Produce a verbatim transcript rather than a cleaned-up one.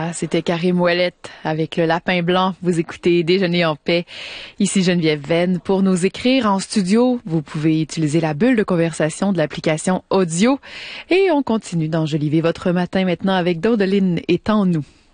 Voilà, c'était Karim Ouellet avec le lapin blanc. Vous écoutez Déjeuner en paix. Ici Geneviève Venn. Pour nous écrire en studio, vous pouvez utiliser la bulle de conversation de l'application audio. Et on continue d'enjoliver votre matin maintenant avec Daudeline et Tant nous.